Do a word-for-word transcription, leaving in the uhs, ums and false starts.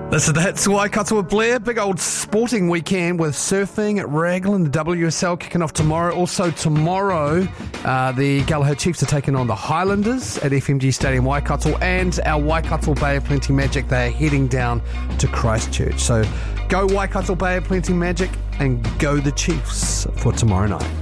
This is the Hits Waikato with Blair. Big old sporting weekend with surfing at Raglan, the W S L kicking off tomorrow. Also tomorrow, uh, the Gallagher Chiefs are taking on the Highlanders at F M G Stadium Waikato, and our Waikato Bay of Plenty Magic, they are heading down to Christchurch. So go Waikato Bay of Plenty Magic and go the Chiefs for tomorrow night.